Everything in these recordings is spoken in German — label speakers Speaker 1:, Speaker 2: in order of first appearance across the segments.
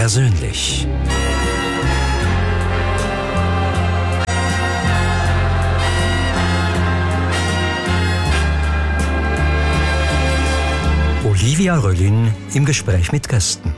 Speaker 1: persönlich. Olivia Röllin im Gespräch mit Gästen.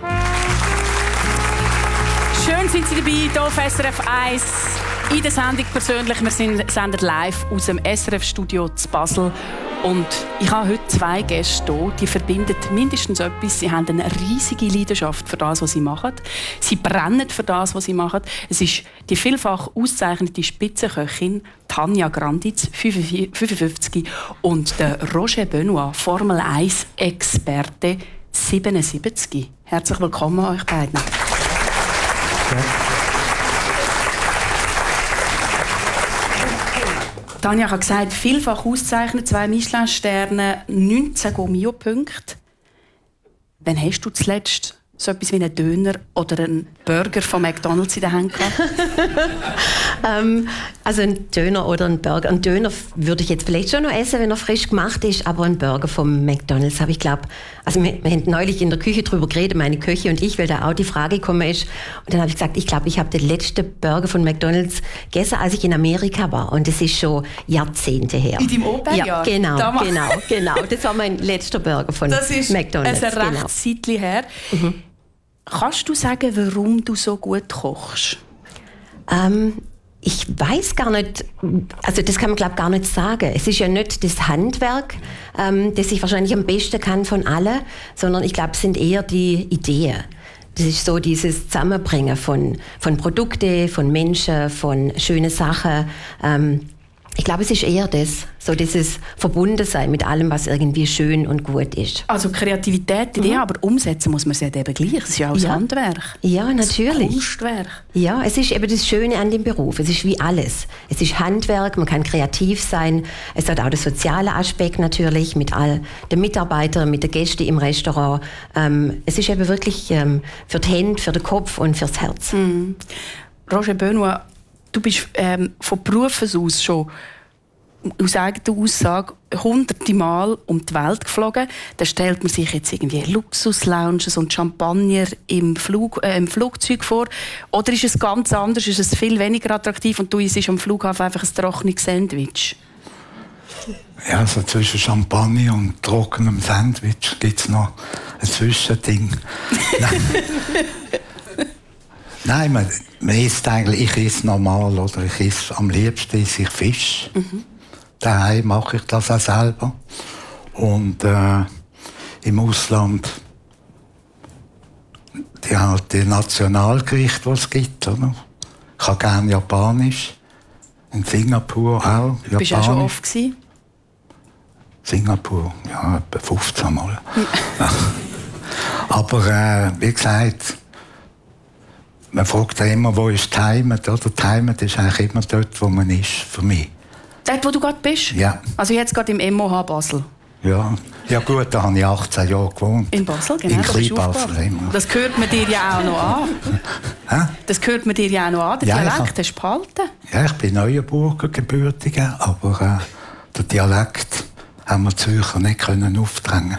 Speaker 2: Schön sind Sie dabei, hier auf SRF 1 in der Sendung persönlich. Wir senden live aus dem SRF-Studio zu Basel. Und ich habe heute 2 Gäste hier, die verbinden mindestens etwas. Sie haben eine riesige Leidenschaft für das, was sie machen. Sie brennen für das, was sie machen. Es ist die vielfach ausgezeichnete Spitzenköchin Tanja Granditz, 55, und der Roger Benoit, Formel-1-Experte, 77. Herzlich willkommen euch beiden. Ja. Tanja hat gesagt, vielfach ausgezeichnet, 2 Michelin-Sterne, 19 Gourmillot-Punkte. Wann hast du zuletzt so etwas wie einen Döner oder einen Burger von McDonald's in der Hand gehabt?
Speaker 3: Also ein Döner oder ein Burger. Ein Döner würde ich jetzt vielleicht schon noch essen, wenn er frisch gemacht ist, aber ein Burger vom McDonald's habe ich glaube, also wir haben neulich in der Küche darüber geredet, meine Köche und ich, weil da auch die Frage gekommen ist. Und dann habe ich gesagt, ich glaube, ich habe den letzten Burger von McDonald's gegessen, als ich in Amerika war. Und das ist schon Jahrzehnte her.
Speaker 2: In deinem Au-pair-Jahr?
Speaker 3: Ja, genau. Das war mein letzter Burger von McDonald's.
Speaker 2: Das ist ein rechtes Zeitchen her. Mhm. Kannst du sagen, warum du so gut kochst?
Speaker 3: Ich weiß gar nicht, also das kann man glaube gar nicht sagen. Es ist ja nicht das Handwerk, das ich wahrscheinlich am besten kann von allen, sondern ich glaube, es sind eher die Ideen. Das ist so dieses Zusammenbringen von Produkten, von Menschen, von schönen Sachen. Ich glaube, es ist eher das, so dieses Verbundensein mit allem, was irgendwie schön und gut ist.
Speaker 2: Also Kreativität, Idee, aber umsetzen muss man es ja eben gleich. Das ist ja auch das Handwerk.
Speaker 3: Ja, natürlich.
Speaker 2: Das Kunstwerk.
Speaker 3: Ja, es ist eben das Schöne an dem Beruf. Es ist wie alles. Es ist Handwerk, man kann kreativ sein. Es hat auch den sozialen Aspekt natürlich mit all den Mitarbeitern, mit den Gästen im Restaurant. Es ist eben wirklich für die Hände, für den Kopf und fürs Herz.
Speaker 2: Mhm. Roger Benoit, du bist von Berufes aus schon aus eigener Aussage hunderte Mal um die Welt geflogen. Da stellt man sich jetzt irgendwie Luxuslounges und Champagner im Flugzeug vor. Oder ist es ganz anders? Ist es viel weniger attraktiv und du isst am Flughafen einfach ein trockenes Sandwich?
Speaker 4: Ja, also zwischen Champagner und trockenem Sandwich gibt es noch ein Zwischending. Nein, man isst eigentlich, ich esse normal, oder ich esse am liebsten esse ich Fisch. Mhm. Daheim mache ich das auch selber. Und im Ausland die Nationalgerichte, die es gibt. Oder? Ich habe gerne Japanisch. In Singapur auch.
Speaker 2: Japanisch. Bist du auch schon oft gewesen?
Speaker 4: Singapur, ja, etwa 15 Mal. Aber wie gesagt, man fragt ja immer, wo ist die Heimat? Oder die Heimat ist eigentlich immer dort, wo man ist, für mich.
Speaker 2: Dort, wo du gerade bist?
Speaker 4: Ja.
Speaker 2: Also jetzt gerade im MOH Basel?
Speaker 4: Ja. Ja gut, da habe ich 18 Jahre gewohnt.
Speaker 2: In Basel, genau.
Speaker 4: In Klein-Basel immer.
Speaker 2: Das hört man dir ja auch noch an.
Speaker 4: Hä?
Speaker 2: Das hört man dir ja auch noch an. Der Dialekt hast du behalten.
Speaker 4: Ja, ich bin Neuenburger gebürtiger, aber den Dialekt haben wir Zürcher nicht aufdrängen.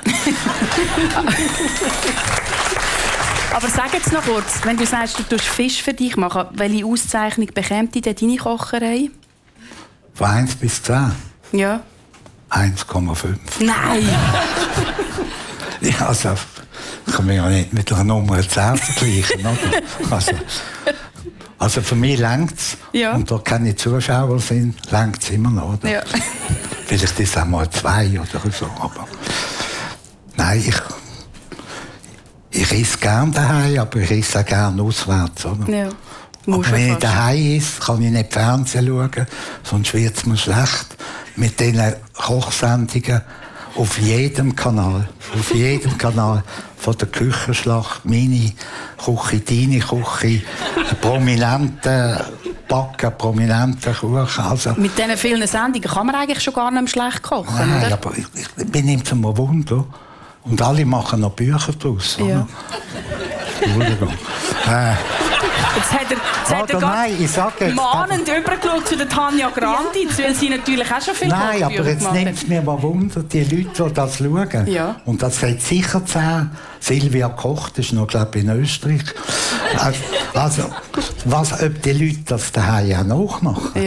Speaker 2: Aber sag jetzt noch kurz, wenn du sagst, du tust Fisch für dich machen, welche Auszeichnung bekommt denn deine Kocherei?
Speaker 4: Von 1 bis 10?
Speaker 2: Ja.
Speaker 4: 1,5.
Speaker 2: Nein!
Speaker 4: Ja, also, ich kann mich ja nicht mit einer Nummer 10 vergleichen, oder? Also für mich reicht es. Ja. Und da keine Zuschauer sind, reicht es immer noch, oder? Ja. Vielleicht ist es auch mal 2 oder so, aber... Nein, ich esse gerne daheim, aber ich esse auch gerne auswärts, oder? Ja. Aber wenn ich daheim esse, kann ich nicht Fernsehen schauen, sonst wird es mir schlecht. Mit diesen Kochsendungen auf jedem Kanal. Auf jedem Kanal. Von der Küchenschlacht, meine Küche, deine Küche, prominente Backen, prominente Kuchen. Also,
Speaker 2: mit diesen vielen Sendungen kann man eigentlich schon gar nicht mehr schlecht kochen,
Speaker 4: nein,
Speaker 2: oder?
Speaker 4: Aber ich bin ihm zum Wunder. Und alle machen noch Bücher daraus.
Speaker 2: Ja.
Speaker 4: Entschuldigung.
Speaker 2: Jetzt hat er mahnend übergeschaut zu der Tanja Granditz, weil sie natürlich auch schon viel
Speaker 4: Nein,
Speaker 2: Kochbücher
Speaker 4: aber jetzt nimmt es mir mal Wunder, die Leute, die das schauen.
Speaker 2: Ja.
Speaker 4: Und das hat sicher 10. Silvia Koch, das ist noch, glaube ich, in Österreich. Also, ob die Leute das daheim ja nachmachen?